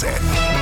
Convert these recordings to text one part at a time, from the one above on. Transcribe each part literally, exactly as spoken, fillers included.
novice.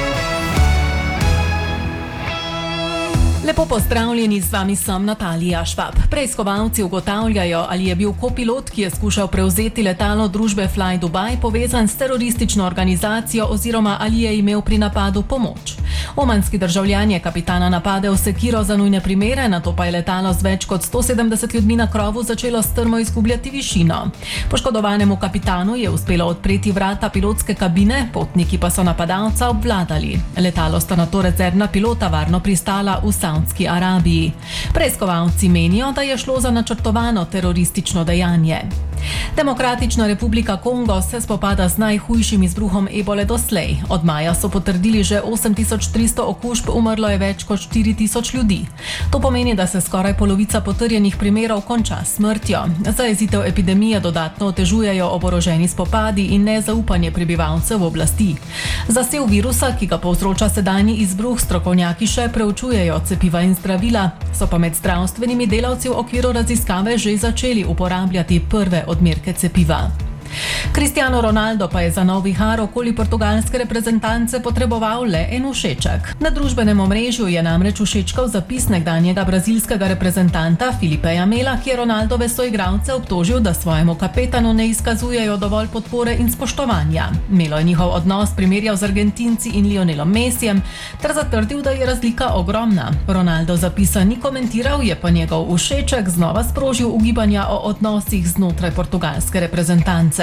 Lepo pozdravljeni, z vami sem Natalija Švab. Preiskovalci ugotavljajo, ali je bil kopilot, ki je skušal prevzeti letalo družbe Fly Dubai, povezan s teroristično organizacijo oziroma ali je imel pri napadu pomoč. Omanski državljan je kapitana napadel s sekiro za nujne primere, nato pa je letalo z več kot sto sedemdeset ljudmi na krovu začelo strmo izgubljati višino. Poškodovanemu kapitanu je uspelo odpreti vrata pilotske kabine, potniki pa so napadalca obvladali. Letalo sta nato rezervna pilota varno pristala v Saudski Arabiji. Preiskovalci menijo, da je šlo za načrtovano teroristično dejanje. Demokratična republika Kongo se spopada z najhujšim izbruhom ebole doslej. Od maja so potrdili že osem tisoč tristo okužb, umrlo je več kot štiri tisoč ljudi. To pomeni, da se skoraj polovica potrjenih primerov konča s smrtjo. Zajezitev epidemije dodatno otežujejo oboroženi spopadi in nezaupanje prebivalcev v oblasti. Za sev virusa, ki ga povzroča sedanji izbruh, strokovnjaki še preučujejo cepiva in zdravila, so pa med zdravstvenimi delavci v okviru raziskave že začeli uporabljati prve odmerke cepiva. Cristiano Ronaldo pa je za nov vihar okoli portugalske reprezentance potreboval le en všeček. Na družbenem omrežju je namreč všečkal zapis nekdanjega brazilskega reprezentanta Filipeja Mela, ki je Ronaldove soigralce obtožil, da svojemu kapetanu ne izkazujejo dovolj podpore in spoštovanja. Melo je njihov odnos primerjal z Argentinci in Lionelom Messijem ter zatrdil, da je razlika ogromna. Ronaldo zapisa ni komentiral, je pa njegov všeček znova sprožil ugibanja o odnosih znotraj portugalske reprezentance.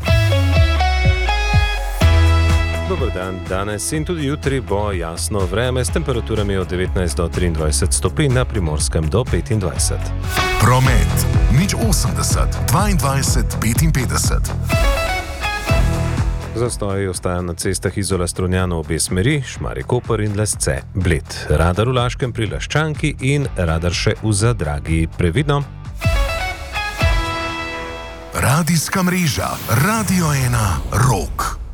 Dober dan, danes in tudi jutri bo jasno vreme s temperaturami od devetnajst do triindvajset stopinj, na Primorskem do petindvajset. Promet nič osemdeset dvaindvajset petinpetdeset. Zastoji ostaja na cestah Izola Strunjana obe smeri, Šmarje-Koper in Lesce. Bled, radar v Laškem pri Laščanki in radar še v Zadragi. Previdno. Radijska mreža Radio ena Rog.